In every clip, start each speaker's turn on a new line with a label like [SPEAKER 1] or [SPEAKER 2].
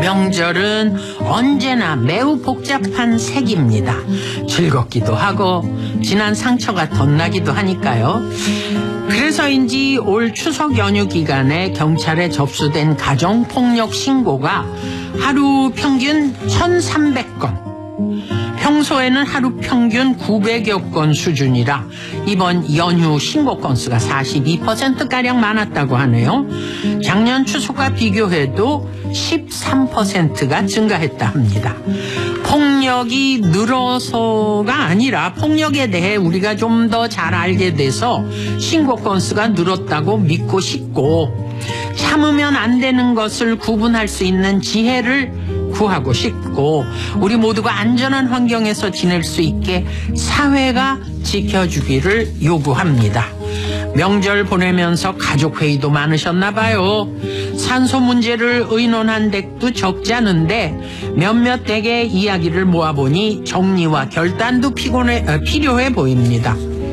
[SPEAKER 1] 명절은 언제나 매우 복잡한 색입니다. 즐겁기도 하고 지난 상처가 덧나기도 하니까요. 그래서인지 올 추석 연휴 기간에 경찰에 접수된 가정폭력 신고가 하루 평균 1,300건, 평소에는 하루 평균 900여 건 수준이라 이번 연휴 신고 건수가 42%가량 많았다고 하네요. 작년 추석과 비교해도 13%가 증가했다 합니다. 폭력이 늘어서가 아니라 폭력에 대해 우리가 좀 더 잘 알게 돼서 신고 건수가 늘었다고 믿고 싶고, 참으면 안 되는 것을 구분할 수 있는 지혜를 구하고 싶고, 우리 모두가 안전한 환경에서 지낼 수 있게 사회가 지켜주기를 요구합니다. 명절 보내면서 가족회의도 많으셨나 봐요. 산소 문제를 의논한 댁도 적지 않은데 몇몇 댁의 이야기를 모아보니 정리와 결단도 필요해 보입니다.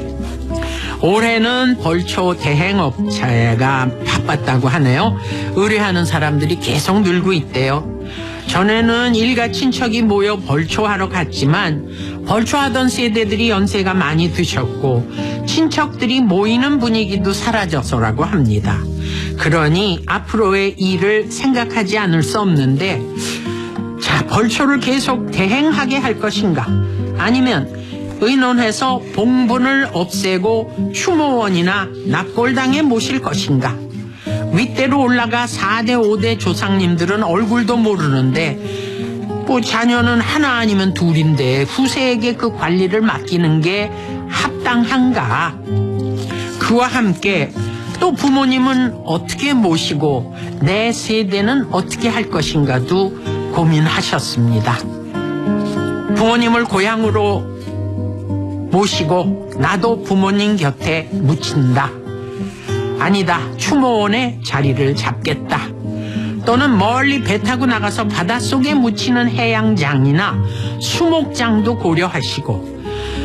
[SPEAKER 1] 올해는 벌초 대행업체가 바빴다고 하네요. 의뢰하는 사람들이 계속 늘고 있대요. 전에는 일가 친척이 모여 벌초하러 갔지만 벌초하던 세대들이 연세가 많이 드셨고 친척들이 모이는 분위기도 사라져서라고 합니다. 그러니 앞으로의 일을 생각하지 않을 수 없는데, 자, 벌초를 계속 대행하게 할 것인가, 아니면 의논해서 봉분을 없애고 추모원이나 납골당에 모실 것인가. 윗대로 올라가 4대 5대 조상님들은 얼굴도 모르는데 뭐 자녀는 하나 아니면 둘인데 후세에게 그 관리를 맡기는 게 합당한가. 그와 함께 또 부모님은 어떻게 모시고 내 세대는 어떻게 할 것인가도 고민하셨습니다. 부모님을 고향으로 모시고 나도 부모님 곁에 묻힌다. 아니다, 추모원에 자리를 잡겠다. 또는 멀리 배 타고 나가서 바닷속에 묻히는 해양장이나 수목장도 고려하시고,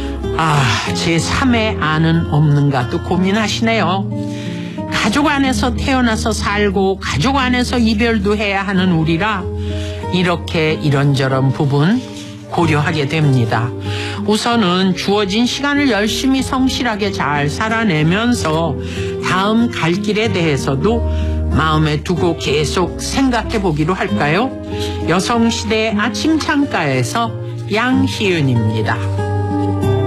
[SPEAKER 1] 제3의 안은 없는가도 고민하시네요. 가족 안에서 태어나서 살고 가족 안에서 이별도 해야 하는 우리라 이렇게 이런저런 부분 고려하게 됩니다. 우선은 주어진 시간을 열심히 성실하게 잘 살아내면서 다음 갈 길에 대해서도 마음에 두고 계속 생각해 보기로 할까요? 여성시대 아침 창가에서 양희은입니다.